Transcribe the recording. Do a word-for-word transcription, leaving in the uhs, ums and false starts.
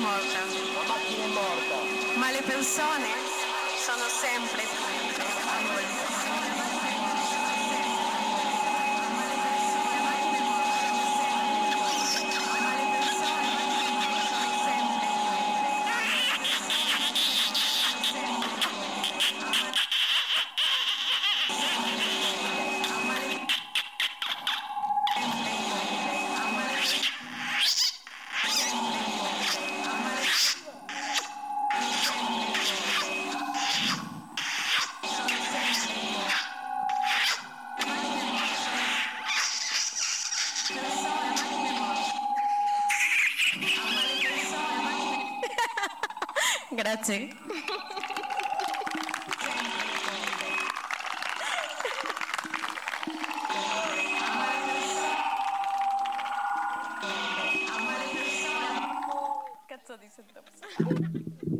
morta. La macchina è morta. Ma le persone sono sempre Grazie. Cazzo di setup.